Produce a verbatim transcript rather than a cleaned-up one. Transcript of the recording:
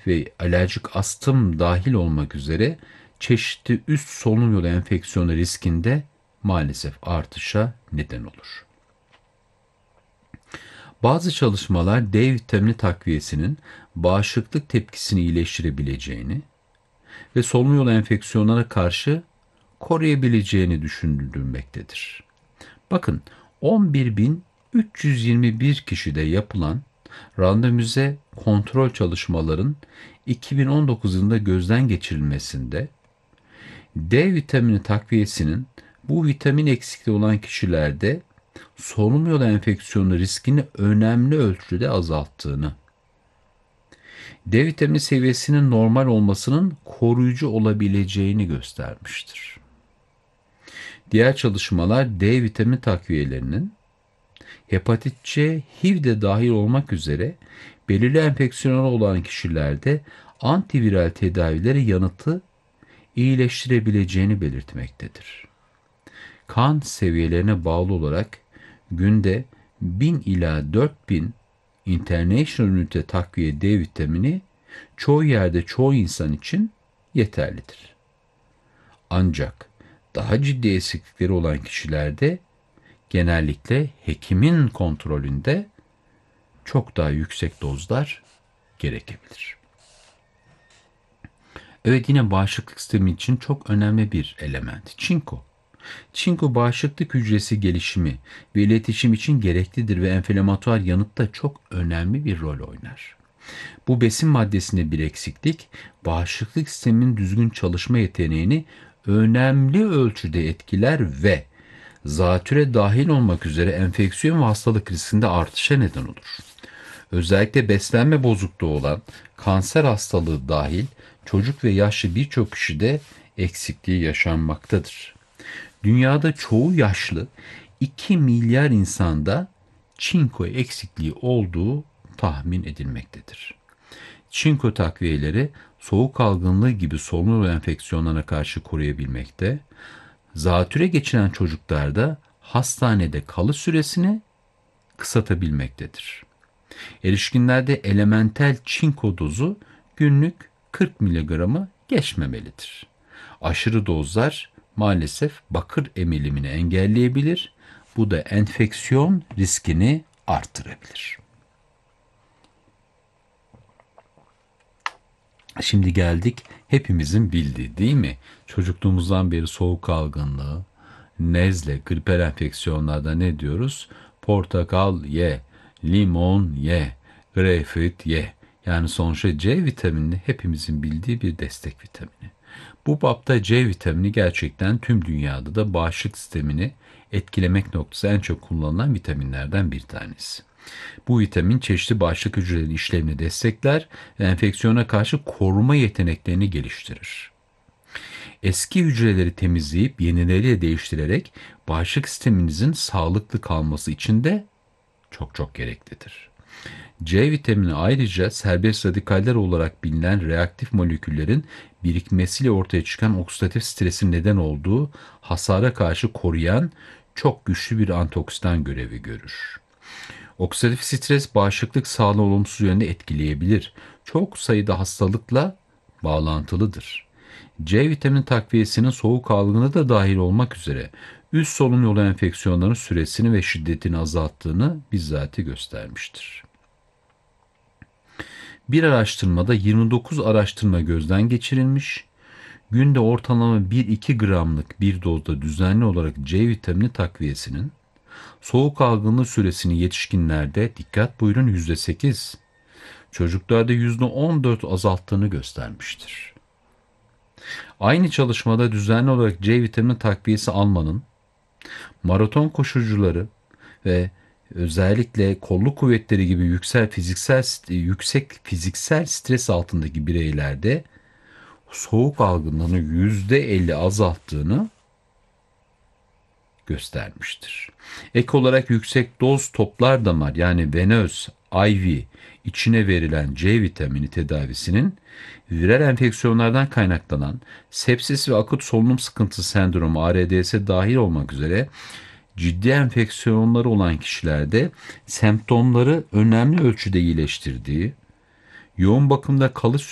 ve alerjik astım dahil olmak üzere çeşitli üst solunum yolu enfeksiyonu riskinde maalesef artışa neden olur. Bazı çalışmalar D vitamini takviyesinin bağışıklık tepkisini iyileştirebileceğini ve solunum yolu enfeksiyonlara karşı koruyabileceğini düşünülmektedir. Bakın, on bir bin üç yüz yirmi bir kişide yapılan randomize kontrol çalışmaların iki bin on dokuz yılında gözden geçirilmesinde D vitamini takviyesinin bu vitamin eksikliği olan kişilerde solunum yolu enfeksiyonu riskini önemli ölçüde azalttığını, D vitamini seviyesinin normal olmasının koruyucu olabileceğini göstermiştir. Diğer çalışmalar D vitamini takviyelerinin hepatit C, H I V de dahil olmak üzere belirli enfeksiyonlar olan kişilerde antiviral tedavilere yanıtı iyileştirebileceğini belirtmektedir. Kan seviyelerine bağlı olarak günde bin ila dört bin international ünite takviye D vitamini çoğu yerde çoğu insan için yeterlidir. Ancak daha ciddi eksiklikleri olan kişilerde genellikle hekimin kontrolünde çok daha yüksek dozlar gerekebilir. Evet, yine bağışıklık sistemi için çok önemli bir element. Çinko. Çinko bağışıklık hücresi gelişimi ve iletişim için gereklidir ve enflamatuar yanıtta çok önemli bir rol oynar. Bu besin maddesinde bir eksiklik, bağışıklık sisteminin düzgün çalışma yeteneğini önemli ölçüde etkiler ve zatüre dahil olmak üzere enfeksiyon ve hastalık riskinde artışa neden olur. Özellikle beslenme bozukluğu olan kanser hastalığı dahil çocuk ve yaşlı birçok kişide eksikliği yaşanmaktadır. Dünyada çoğu yaşlı iki milyar insanda çinko eksikliği olduğu tahmin edilmektedir. Çinko takviyeleri soğuk algınlığı gibi solunum yolu enfeksiyonlarına karşı koruyabilmekte, zatüre geçiren çocuklarda hastanede kalış süresini kısaltabilmektedir. Erişkinlerde elementel çinko dozu günlük kırk miligramı geçmemelidir. Aşırı dozlar maalesef bakır emilimini engelleyebilir. Bu da enfeksiyon riskini arttırabilir. Şimdi geldik hepimizin bildiği, değil mi? Çocukluğumuzdan beri soğuk algınlığı, nezle, gripal enfeksiyonlarda ne diyoruz? Portakal ye, limon ye, greyfurt ye. Yani sonuçta C vitamini hepimizin bildiği bir destek vitamini. Bu bapta C vitamini gerçekten tüm dünyada da bağışıklık sistemini etkilemek noktası en çok kullanılan vitaminlerden bir tanesi. Bu vitamin çeşitli bağışıklık hücrelerinin işlevini destekler ve enfeksiyona karşı koruma yeteneklerini geliştirir. Eski hücreleri temizleyip yenileriyle değiştirerek bağışıklık sisteminizin sağlıklı kalması için de çok çok gereklidir. C vitamini ayrıca serbest radikaller olarak bilinen reaktif moleküllerin birikmesiyle ortaya çıkan oksidatif stresin neden olduğu hasara karşı koruyan çok güçlü bir antioksidan görevi görür. Oksidatif stres bağışıklık sağlığı olumsuz yönde etkileyebilir. Çok sayıda hastalıkla bağlantılıdır. C vitamini takviyesinin soğuk algını da dahil olmak üzere üst solunum yolu enfeksiyonlarının süresini ve şiddetini azalttığını bizzat göstermiştir. Bir araştırmada yirmi dokuz araştırma gözden geçirilmiş, günde ortalama bir iki gramlık bir dozda düzenli olarak C vitamini takviyesinin soğuk algınlığı süresini yetişkinlerde, dikkat buyurun, yüzde sekiz, çocuklarda yüzde on dört azalttığını göstermiştir. Aynı çalışmada düzenli olarak C vitamini takviyesi almanın maraton koşucuları ve özellikle kolluk kuvvetleri gibi yüksek fiziksel yüksek fiziksel stres altındaki bireylerde soğuk algınlığını yüzde elli azalttığını göstermiştir. Ek olarak yüksek doz toplar damar, yani venöz, I V içine verilen C vitamini tedavisinin viral enfeksiyonlardan kaynaklanan sepsis ve akut solunum sıkıntısı sendromu A R D S dahil olmak üzere ciddi enfeksiyonları olan kişilerde semptomları önemli ölçüde iyileştirdiği, yoğun bakımda kalış